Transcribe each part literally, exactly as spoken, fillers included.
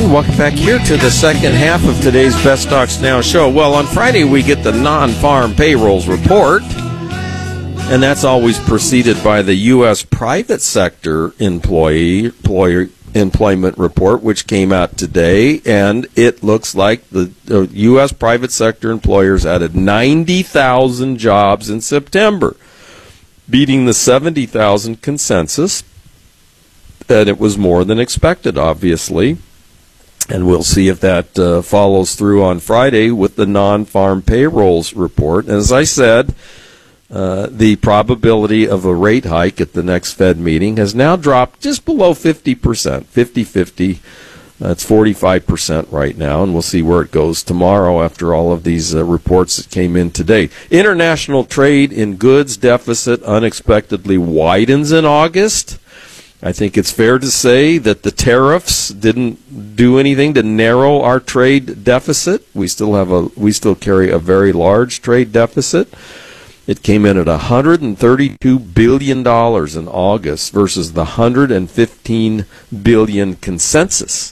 And welcome back here to the second half of today's Best Stocks Now show. Well, on Friday we get the non-farm payrolls report, and that's always preceded by the U S private sector employee employer, employment report, which came out today, and it looks like the uh, U S private sector employers added ninety thousand jobs in September, beating the seventy thousand consensus, and it was more than expected, obviously. And we'll see if that uh, follows through on Friday with the non-farm payrolls report. And as I said, uh, the probability of a rate hike at the next Fed meeting has now dropped just below fifty percent, fifty-fifty. Uh, it's forty-five percent right now, and we'll see where it goes tomorrow after all of these uh, reports that came in today. International trade in goods deficit unexpectedly widens in August. I think it's fair to say that the tariffs didn't do anything to narrow our trade deficit. We still have a we still carry a very large trade deficit. It came in at one hundred thirty-two billion dollars in August versus the one hundred fifteen billion dollars consensus.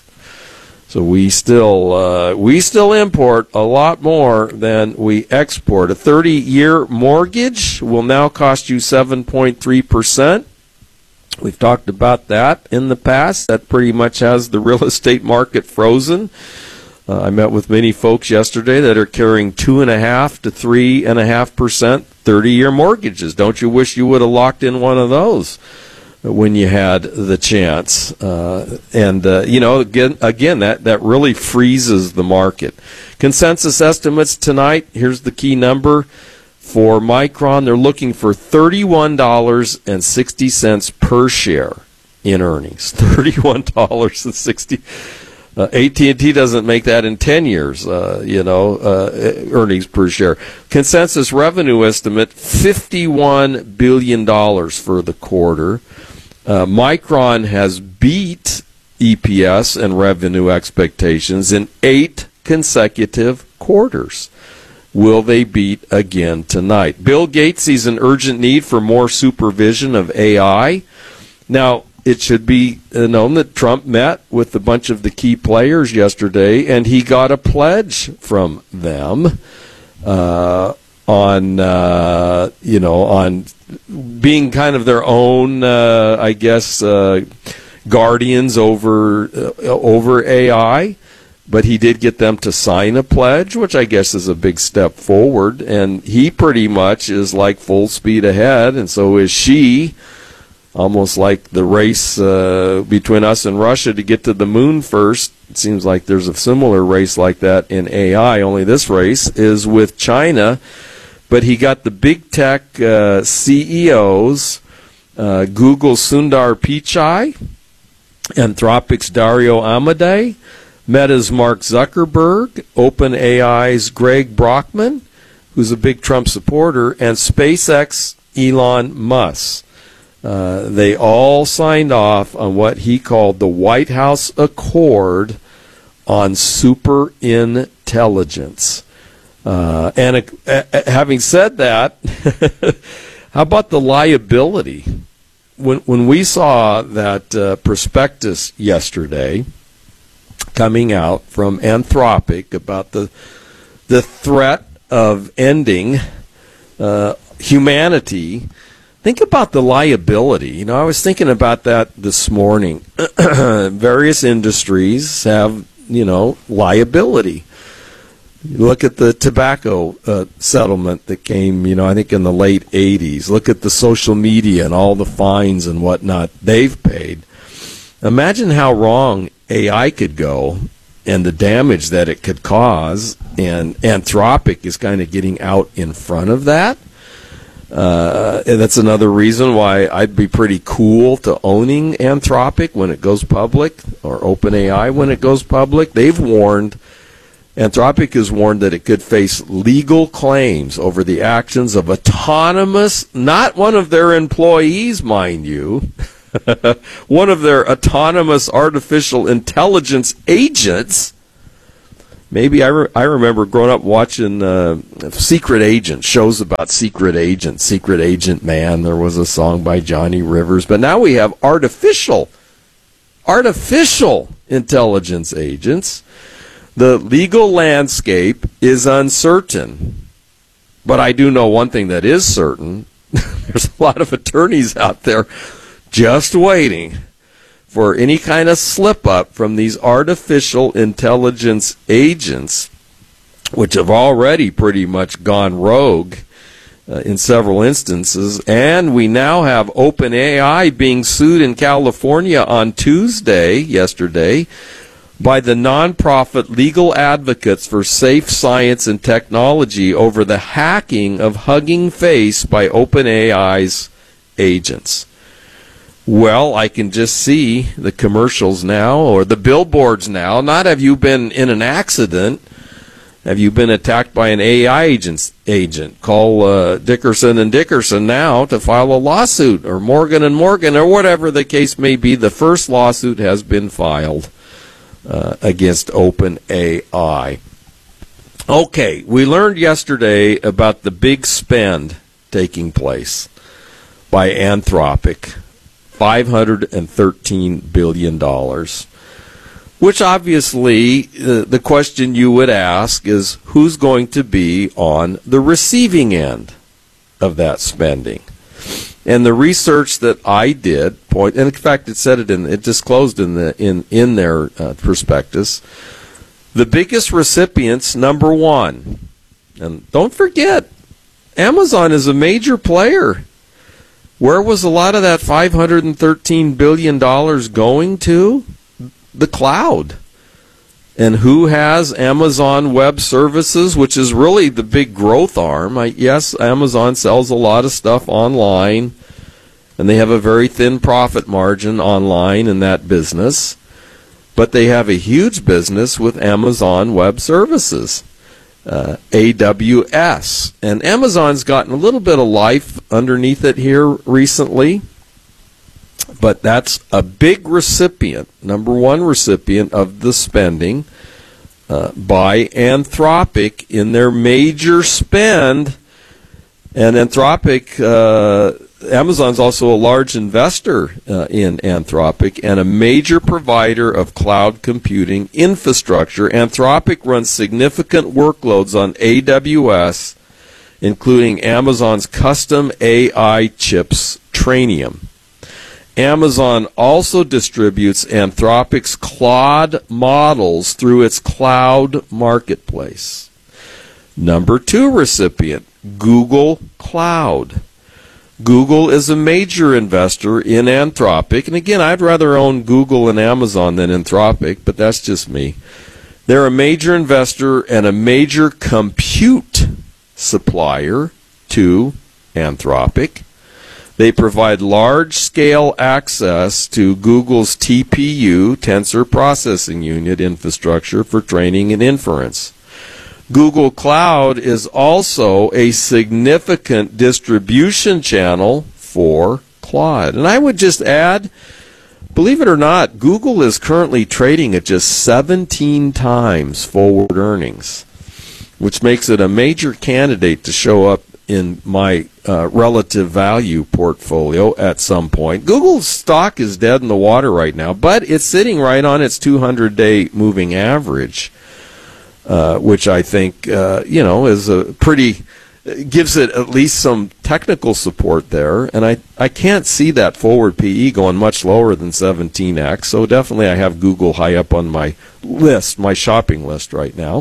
So we still uh, we still import a lot more than we export. A thirty-year mortgage will now cost you seven point three percent. We've talked about that in the past. That pretty much has the real estate market frozen. Uh, I met with many folks yesterday that are carrying two and a half to three and a half percent thirty-year mortgages. Don't you wish you would have locked in one of those when you had the chance? Uh, and uh, you know, again, again, that that really freezes the market. Consensus estimates tonight. Here's the key number. For Micron, they're looking for thirty-one dollars and sixty cents per share in earnings. thirty-one dollars and sixty cents. Uh, A T and T doesn't make that in ten years, uh, you know, uh, earnings per share. Consensus revenue estimate, fifty-one billion dollars for the quarter. Uh, Micron has beat E P S and revenue expectations in eight consecutive quarters. Will they beat again tonight? Bill Gates sees an urgent need for more supervision of A I. Now, it should be known that Trump met with a bunch of the key players yesterday, and he got a pledge from them uh, on, uh, you know, on being kind of their own, uh, I guess, uh, guardians over uh, over A I. But he did get them to sign a pledge, which I guess is a big step forward. And he pretty much is like full speed ahead, and so is she. Almost like the race uh, between us and Russia to get to the moon first. It seems like there's a similar race like that in A I, only this race is with China. But he got the big tech uh, C E Os, uh, Google's Sundar Pichai, Anthropic's Dario Amodei, Meta's Mark Zuckerberg, OpenAI's Greg Brockman, who's a big Trump supporter, and SpaceX Elon Musk. Uh, they all signed off on what he called the White House Accord on super intelligence. Uh, and uh, having said that, how about the liability? When, when we saw that uh, prospectus yesterday coming out from Anthropic about the the threat of ending uh, humanity, think about the liability. You know, I was thinking about that this morning. Various industries have, you know, liability. You look at the tobacco uh, settlement that came, you know, I think in the late eighties. Look at the social media and all the fines and whatnot they've paid. Imagine how wrong A I could go and the damage that it could cause, and Anthropic is kind of getting out in front of that. Uh, and that's another reason why I'd be pretty cool to owning Anthropic when it goes public, or OpenAI when it goes public. They've warned, Anthropic has warned that it could face legal claims over the actions of autonomous, not one of their employees, mind you, one of their autonomous artificial intelligence agents. Maybe I, re- I remember growing up watching uh, Secret Agent, shows about Secret Agent, Secret Agent Man. There was a song by Johnny Rivers. But now we have artificial artificial intelligence agents, the legal landscape is uncertain. But I do know one thing that is certain. There's a lot of attorneys out there just waiting for any kind of slip up from these artificial intelligence agents, which have already pretty much gone rogue uh, in several instances. And we now have OpenAI being sued in California on Tuesday, yesterday, by the nonprofit Legal Advocates for Safe Science and Technology over the hacking of Hugging Face by OpenAI's agents. Well, I can just see the commercials now, or the billboards now. Not have you been in an accident. Have you been attacked by an A I agent? agent? Call uh, Dickerson and Dickerson now to file a lawsuit, or Morgan and Morgan, or whatever the case may be. The first lawsuit has been filed Uh, against OpenAI. Okay, we learned yesterday about the big spend taking place by Anthropic, five hundred thirteen billion dollars, which obviously uh, the question you would ask is who's going to be on the receiving end of that spending? And the research that I did point, and in fact, it said it in, it disclosed in the in in their uh, prospectus, the biggest recipients, number one, and don't forget, Amazon is a major player. Where was a lot of that five hundred thirteen billion dollars going to? The cloud. And who has Amazon Web Services, which is really the big growth arm? I, yes, Amazon sells a lot of stuff online, and they have a very thin profit margin online in that business. But they have a huge business with Amazon Web Services, uh, A W S. And Amazon's gotten a little bit of life underneath it here recently. But that's a big recipient, number one recipient of the spending uh, by Anthropic in their major spend. And Anthropic, uh, Amazon's also a large investor uh, in Anthropic and a major provider of cloud computing infrastructure. Anthropic runs significant workloads on A W S, including Amazon's custom A I chips, Trainium. Amazon also distributes Anthropic's Claude models through its cloud marketplace. Number two recipient, Google Cloud. Google is a major investor in Anthropic. And again, I'd rather own Google and Amazon than Anthropic, but that's just me. They're a major investor and a major compute supplier to Anthropic. They provide large-scale access to Google's T P U, Tensor Processing Unit infrastructure for training and inference. Google Cloud is also a significant distribution channel for Claude. And I would just add, believe it or not, Google is currently trading at just seventeen times forward earnings, which makes it a major candidate to show up in my uh, relative value portfolio at some point. Google's stock is dead in the water right now, but it's sitting right on its two hundred day moving average, uh, which I think, uh, you know, is a pretty, gives it at least some technical support there. And I, I can't see that forward P E going much lower than seventeen x. So definitely I have Google high up on my list, my shopping list right now.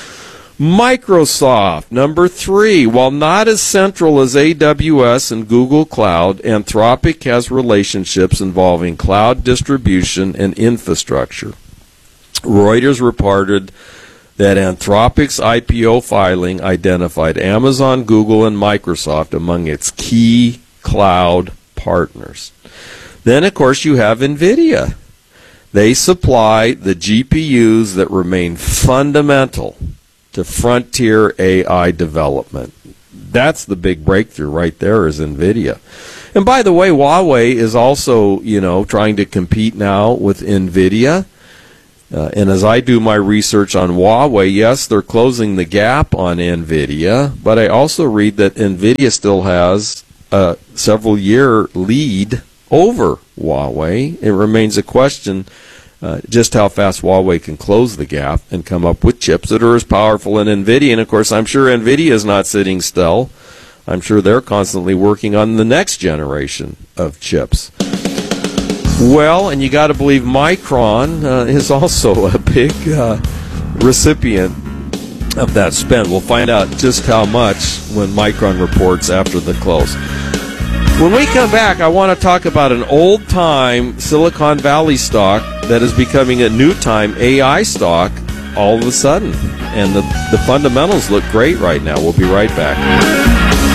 Microsoft, number three. While not as central as A W S and Google Cloud, Anthropic has relationships involving cloud distribution and infrastructure. Reuters reported that Anthropic's I P O filing identified Amazon, Google, and Microsoft among its key cloud partners. Then, of course, you have NVIDIA. They supply the G P Us that remain fundamental to frontier A I development. That's the big breakthrough right there, is NVIDIA. And by the way, Huawei is also, you know, trying to compete now with NVIDIA. Uh, and as I do my research on Huawei, yes, they're closing the gap on NVIDIA, but I also read that NVIDIA still has a several-year lead over Huawei. It remains a question uh, just how fast Huawei can close the gap and come up with chips that are as powerful as NVIDIA. And, of course, I'm sure NVIDIA is not sitting still. I'm sure they're constantly working on the next generation of chips. Well, and you got to believe Micron uh, is also a big uh, recipient of that spend. We'll find out just how much when Micron reports after the close. When we come back, I want to talk about an old-time Silicon Valley stock that is becoming a new-time A I stock all of a sudden. And the, the fundamentals look great right now. We'll be right back.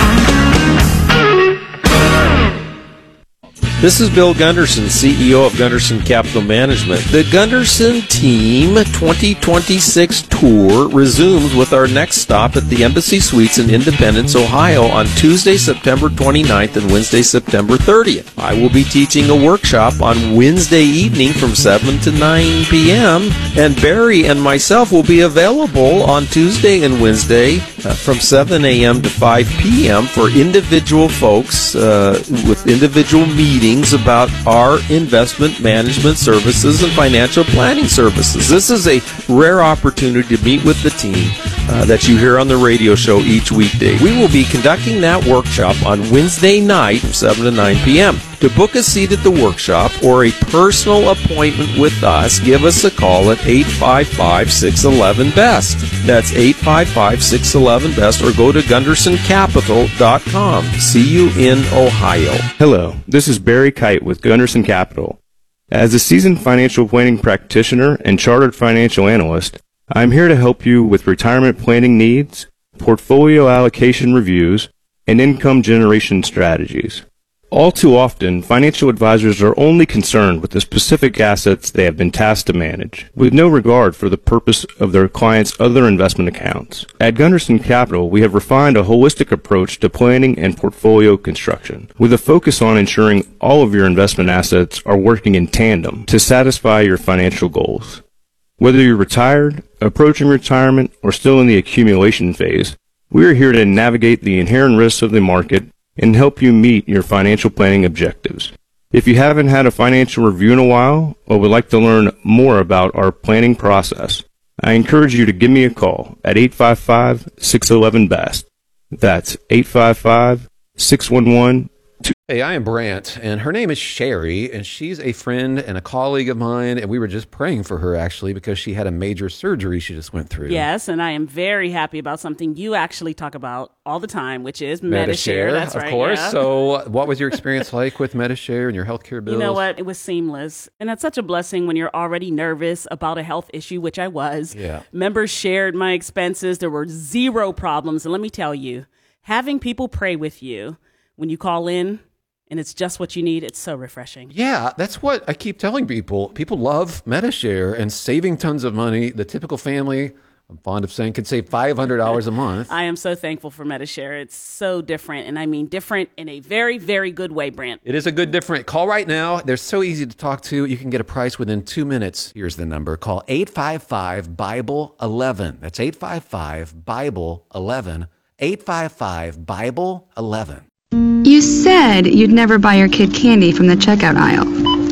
This is Bill Gunderson, C E O of Gunderson Capital Management. The Gunderson Team twenty twenty-six tour resumes with our next stop at the Embassy Suites in Independence, Ohio on Tuesday, September twenty-ninth and Wednesday, September thirtieth. I will be teaching a workshop on Wednesday evening from seven to nine p.m. and Barry and myself will be available on Tuesday and Wednesday uh, from seven a.m. to five p.m. for individual folks uh, with individual meetings about our investment management services and financial planning services. This is a rare opportunity to meet with the team uh, that you hear on the radio show each weekday. We will be conducting that workshop on Wednesday night from seven to nine p.m. To book a seat at the workshop or a personal appointment with us, give us a call at eight five five, six one one, B E S T. That's eight five five, six one one, B E S T or go to gunderson capital dot com. See you in Ohio. Hello, this is Barry Kite with Gunderson Capital. As a seasoned financial planning practitioner and chartered financial analyst, I'm here to help you with retirement planning needs, portfolio allocation reviews, and income generation strategies. All too often, financial advisors are only concerned with the specific assets they have been tasked to manage, with no regard for the purpose of their clients' other investment accounts. At Gunderson Capital, we have refined a holistic approach to planning and portfolio construction, with a focus on ensuring all of your investment assets are working in tandem to satisfy your financial goals. Whether you're retired, approaching retirement, or still in the accumulation phase, we are here to navigate the inherent risks of the market and help you meet your financial planning objectives. If you haven't had a financial review in a while or would like to learn more about our planning process, I encourage you to give me a call at eight five five, six one one, B E S T. That's eight five five, six one one, two. Hey, I am Brant, and her name is Sherry, and she's a friend and a colleague of mine, and we were just praying for her, actually, because she had a major surgery she just went through. Yes, and I am very happy about something you actually talk about all the time, which is Medi-Share. That's of right, course. yeah. So what was your experience like with Medi-Share and your healthcare bills? You know what? It was seamless. And that's such a blessing when you're already nervous about a health issue, which I was. Yeah. Members shared my expenses. There were zero problems. And let me tell you, having people pray with you when you call in, and it's just what you need, it's so refreshing. Yeah, that's what I keep telling people. People love Medi-Share and saving tons of money. The typical family, I'm fond of saying, could save five hundred dollars a month. I am so thankful for Medi-Share. It's so different, and I mean different in a very, very good way, Brant. It is a good different. Call right now. They're so easy to talk to. You can get a price within two minutes. Here's the number. Call eight five five, Bible eleven. That's eight five five, Bible eleven. eight five five, Bible eleven. You said you'd never buy your kid candy from the checkout aisle.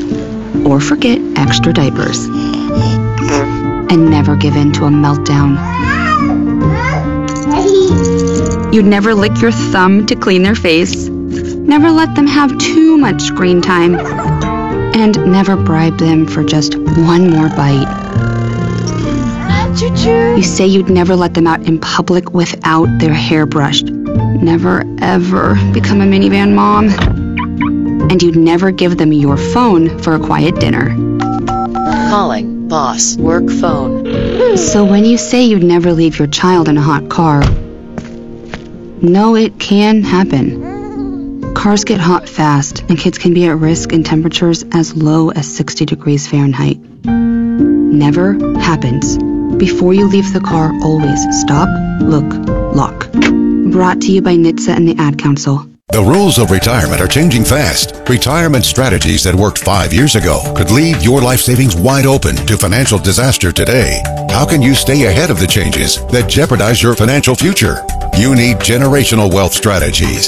Or forget extra diapers. And never give in to a meltdown. You'd never lick your thumb to clean their face. Never let them have too much screen time. And never bribe them for just one more bite. You say you'd never let them out in public without their hair brushed. Never, ever become a minivan mom. And you'd never give them your phone for a quiet dinner. Calling boss work phone. So when you say you'd never leave your child in a hot car, no, it can happen. Cars get hot fast, and kids can be at risk in temperatures as low as sixty degrees Fahrenheit. Never happens. Before you leave the car, always stop, look, lock. Brought to you by N H T S A and the Ad Council. The rules of retirement are changing fast. Retirement strategies that worked five years ago could leave your life savings wide open to financial disaster today. How can you stay ahead of the changes that jeopardize your financial future? You need generational wealth strategies.